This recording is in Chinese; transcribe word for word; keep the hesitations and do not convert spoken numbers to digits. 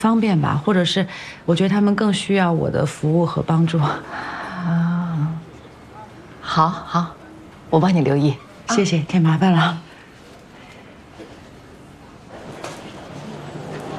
方便吧，或者是我觉得他们更需要我的服务和帮助。 啊，好好，我帮你留意。 谢谢，添麻烦了。